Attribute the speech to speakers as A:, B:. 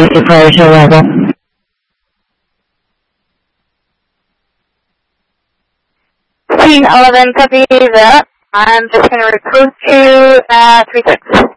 A: for show level.
B: Team 11, copy that. I'm just going to report to 36.